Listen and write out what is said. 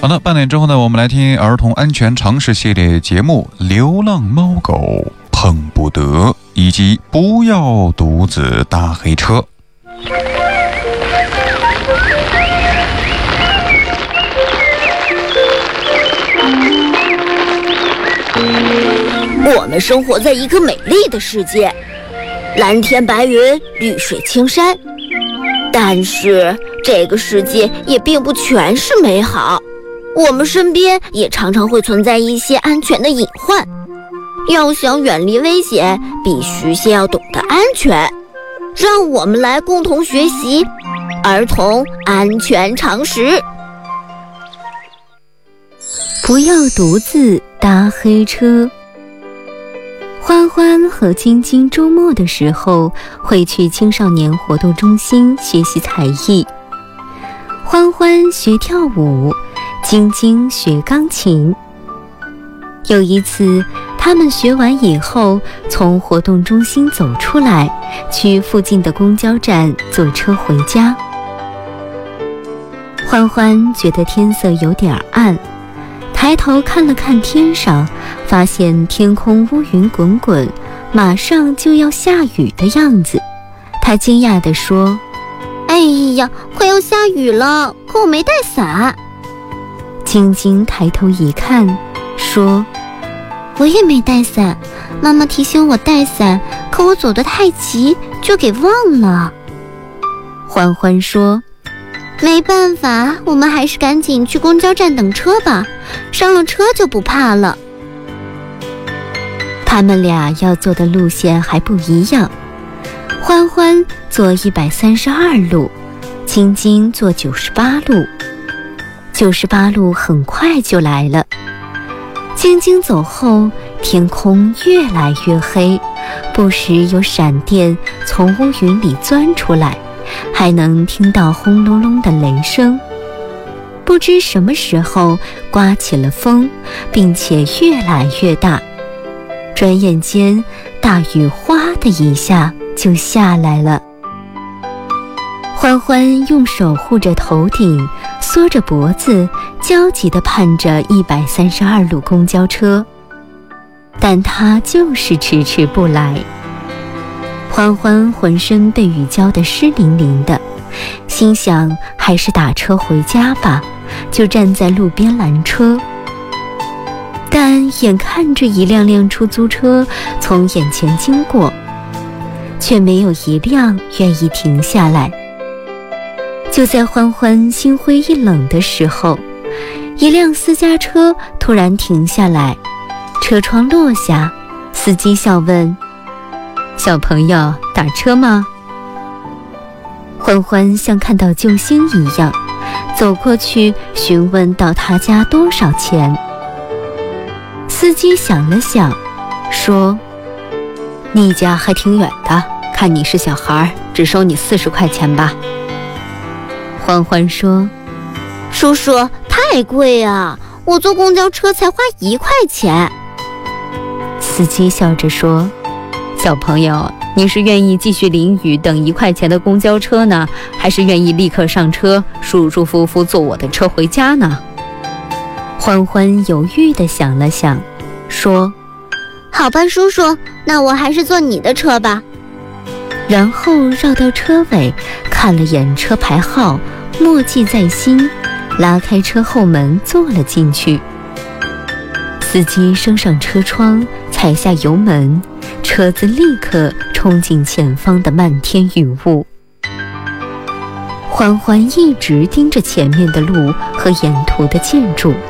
好的，8点之后呢，我们来听儿童安全常识系列节目《流浪猫狗碰不得》以及不要独自搭黑车。 我们生活在一个美丽的世界，蓝天白云，绿水青山。但是这个世界也并不全是美好，我们身边也常常会存在一些安全的隐患。要想远离危险，必须先要懂得安全。让我们来共同学习儿童安全常识。 不要独自搭黑车。欢欢和晶晶周末的时候会去青少年活动中心学习才艺。欢欢学跳舞，晶晶学钢琴。有一次，他们学完以后，从活动中心走出来，去附近的公交站坐车回家。欢欢觉得天色有点暗，抬头看了看天上，发现天空乌云滚滚，马上就要下雨的样子。他惊讶地说： 哎呀，快要下雨了，可我没带伞。 晶晶抬头一看，说： 我也没带伞，妈妈提醒我带伞，可我走得太急，就给忘了。 欢欢说： 没办法，我们还是赶紧去公交站等车吧，上了车就不怕了。 他们俩要坐的路线还不一样，欢欢坐132路，晶晶坐98路。98路很快就来了。晶晶走后，天空越来越黑，不时有闪电从乌云里钻出来，还能听到轰隆隆的雷声。不知什么时候刮起了风，并且越来越大。转眼间，大雨哗的一下就下来了。欢欢用手护着头顶，缩着脖子，焦急地盼着132路公交车，但他就是迟迟不来。欢欢浑身被雨浇得湿淋淋的，心想还是打车回家吧，就站在路边拦车。但眼看着一辆辆出租车从眼前经过，却没有一辆愿意停下来。就在欢欢心灰意冷的时候，一辆私家车突然停下来，车窗落下，司机笑问：小朋友，打车吗？欢欢像看到救星一样，走过去询问到他家多少钱。司机想了想，说：你家还挺远的，看你是小孩，只收你40块钱吧。欢欢说： 叔叔，太贵啊，我坐公交车才花1块钱。 司机笑着说：小朋友，你是愿意继续淋雨等1块钱的公交车呢，还是愿意立刻上车，舒舒服服坐我的车回家呢？欢欢犹豫地想了想，说： 好吧，叔叔，那我还是坐你的车吧。 然后绕到车尾，看了眼车牌号，默记在心，拉开车后门坐了进去。司机升上车窗，踩下油门，车子立刻冲进前方的漫天雨雾。欢欢一直盯着前面的路和沿途的建筑，